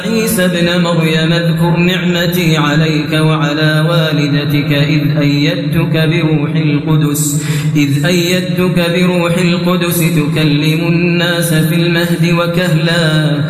عيسى ابن مريم اذكر نعمتي عليك وعلى والدتك إذ أيدتك بروح القدس تكلم الناس في المهد وكهلا